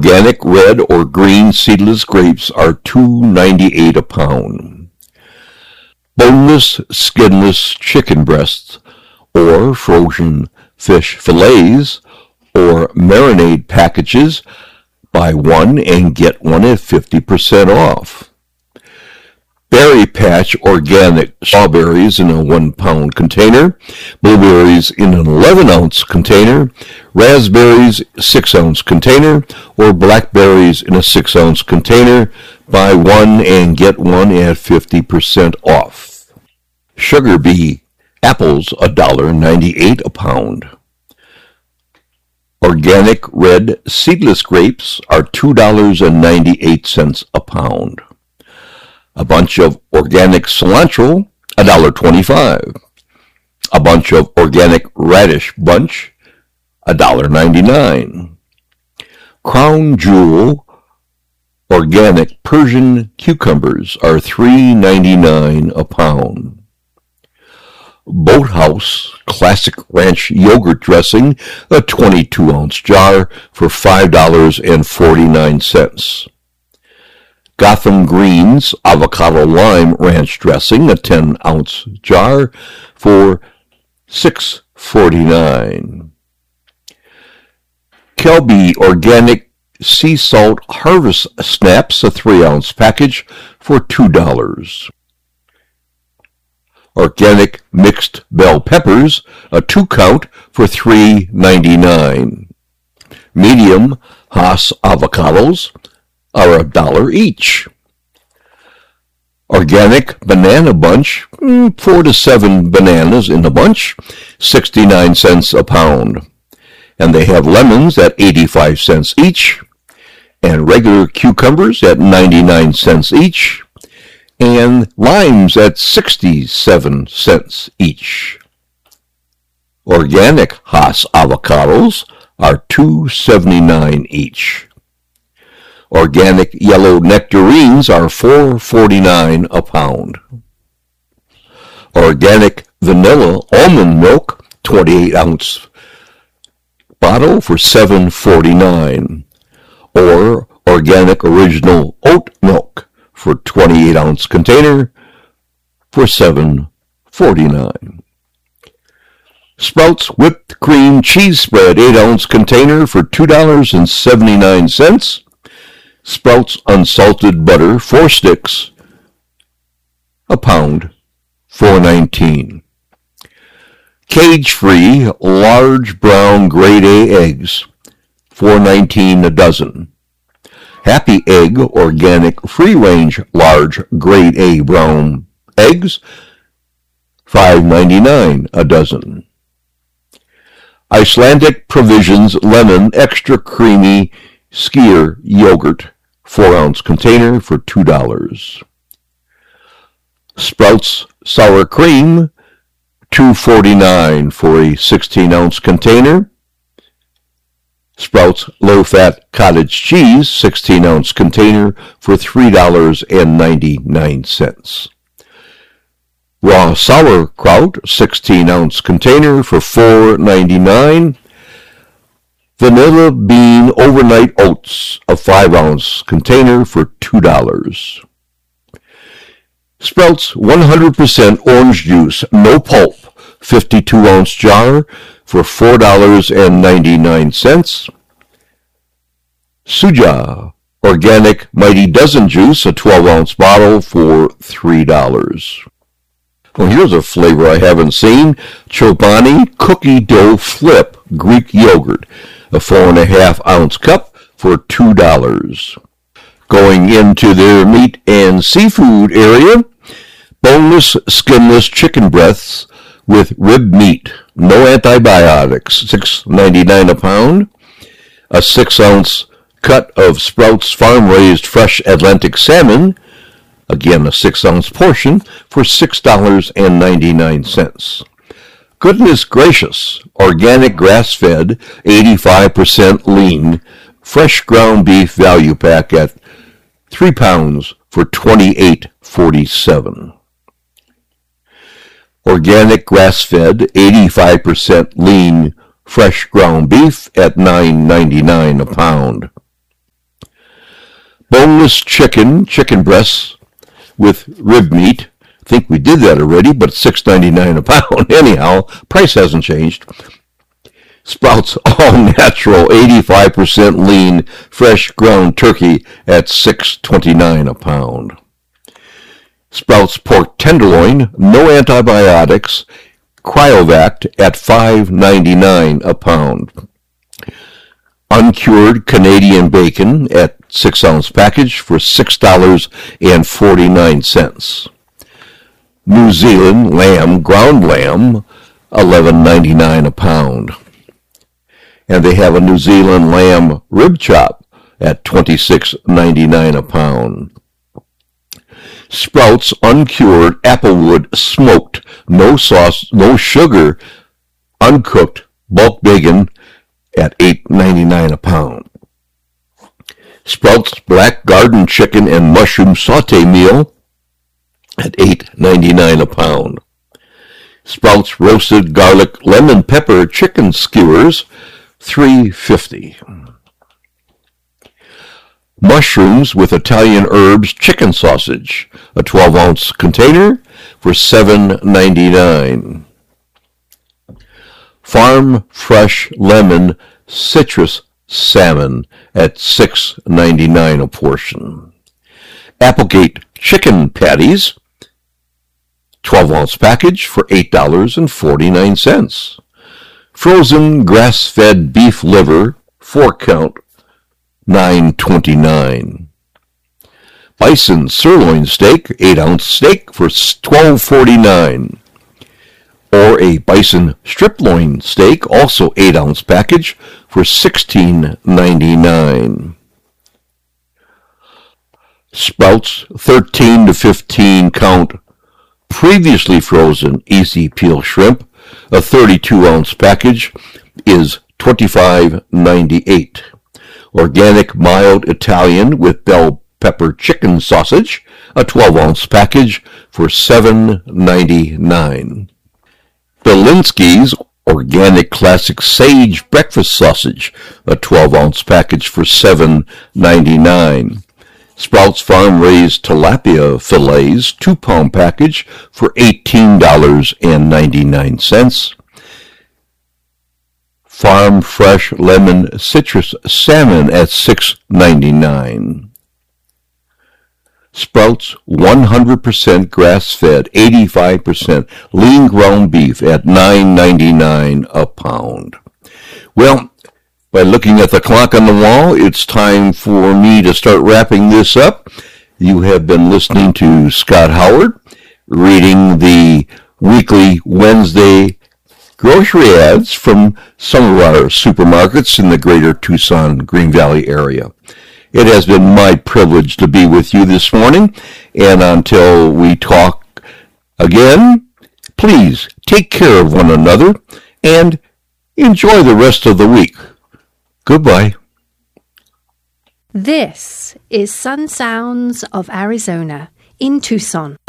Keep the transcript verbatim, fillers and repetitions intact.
Organic red or green seedless grapes are two ninety-eight a pound. Boneless, skinless chicken breasts or frozen fish fillets or marinade packages, buy one and get one at fifty percent off. Berry Patch organic strawberries in a one pound container, blueberries in an eleven ounce container, raspberries six ounce container, or blackberries in a six ounce container. Buy one and get one at fifty percent off. Sugar Bee apples one dollar and ninety-eight a pound. Organic red seedless grapes are two dollars and ninety-eight cents a pound. A bunch of organic cilantro, one dollar and twenty-five cents. A bunch of organic radish bunch, one dollar and ninety-nine cents. Crown Jewel organic Persian cucumbers are three ninety-nine a pound. Boathouse Classic Ranch yogurt dressing, a twenty-two ounce jar for five dollars and forty-nine cents. Gotham Greens Avocado Lime Ranch Dressing, a ten ounce jar for six forty-nine. Kelby Organic Sea Salt Harvest Snaps, a three ounce package for two dollars. Organic Mixed Bell Peppers, a two count for three ninety-nine. Medium Hass Avocados are a dollar each. Organic Banana Bunch, four to seven bananas in a bunch, sixty-nine cents a pound. And they have lemons at eighty-five cents each, and regular cucumbers at ninety-nine cents each, and limes at sixty-seven cents each. Organic Hass avocados are two seventy-nine each. Organic yellow nectarines are four forty-nine a pound. Organic vanilla almond milk, twenty-eight ounce bottle for seven forty-nine. Or organic original oat milk for twenty-eight ounce container for seven forty-nine. Sprouts whipped cream cheese spread eight ounce container for two dollars and seventy-nine cents. Sprouts unsalted butter four sticks, a pound, four nineteen. Cage-free large brown grade A eggs, four nineteen a dozen. Happy Egg organic free-range large grade A brown eggs, five ninety-nine a dozen. Icelandic Provisions lemon extra creamy Skyr yogurt, four ounce container for two dollars. Sprouts sour cream, two forty-nine for a sixteen ounce container. Sprouts low-fat cottage cheese, sixteen ounce container for three dollars and ninety-nine cents. Raw sauerkraut, sixteen ounce container for four ninety-nine. Vanilla bean overnight oats, a five ounce container for two dollars. Sprouts one hundred percent orange juice, no pulp, fifty-two ounce jar for four dollars and ninety-nine cents. Suja organic Mighty Dozen juice, a twelve ounce bottle for three dollars. Well, here's a flavor I haven't seen. Chobani Cookie Dough Flip Greek Yogurt, a four and a half ounce cup for two dollars. Going into their meat and seafood area, boneless, skinless chicken breasts with rib meat, no antibiotics, six ninety-nine a pound. A six ounce cut of Sprouts farm-raised fresh Atlantic salmon, again a six ounce portion, for six dollars and ninety-nine cents. Goodness gracious, organic grass-fed, eighty-five percent lean, fresh ground beef value pack at three pounds for twenty-eight forty-seven. Organic grass-fed, eighty-five percent lean, fresh ground beef at nine ninety-nine a pound. boneless chicken, chicken breasts with rib meat. I think we did that already, but it's six ninety-nine a pound. Anyhow, price hasn't changed. Sprouts all-natural, eighty-five percent lean, fresh ground turkey at six twenty-nine a pound. Sprouts pork tenderloin, no antibiotics, cryovac at five ninety-nine a pound. Uncured Canadian bacon at six ounce package for six dollars and forty-nine cents. New Zealand lamb, ground lamb, eleven ninety-nine a pound. And they have a New Zealand lamb rib chop at twenty-six ninety-nine a pound. Sprouts uncured applewood smoked, no sauce, no sugar, uncooked bulk bacon at eight ninety-nine a pound. Sprouts black garden chicken and mushroom saute meal at eight ninety-nine a pound. Sprouts roasted garlic lemon pepper chicken skewers, three fifty. Mushrooms with Italian herbs chicken sausage, a twelve ounce container for seven ninety-nine. Farm fresh lemon citrus salmon at six ninety-nine a portion. Applegate chicken patties, twelve ounce package for eight dollars and forty-nine cents. Frozen grass-fed beef liver, four count, nine twenty-nine. Bison sirloin steak, eight ounce steak for twelve forty-nine. Or a bison strip loin steak, also eight ounce package for sixteen ninety-nine. Sprouts thirteen to fifteen count previously frozen easy peel shrimp, a thirty-two ounce package is twenty-five ninety-eight. Organic mild Italian with bell pepper chicken sausage, a twelve ounce package for seven ninety-nine. Belinsky's Organic Classic Sage Breakfast Sausage, a twelve ounce package for seven ninety-nine. Sprouts Farm Raised Tilapia Fillets, two pound package for eighteen ninety-nine. Farm Fresh Lemon Citrus Salmon at six ninety-nine. Sprouts one hundred percent grass-fed, eighty-five percent lean ground beef at nine ninety-nine a pound. Well, by looking at the clock on the wall, it's time for me to start wrapping this up. You have been listening to Scott Howard, reading the weekly Wednesday grocery ads from some of our supermarkets in the greater Tucson, Green Valley area. It has been my privilege to be with you this morning, and until we talk again, please take care of one another and enjoy the rest of the week. Goodbye. This is Sun Sounds of Arizona in Tucson.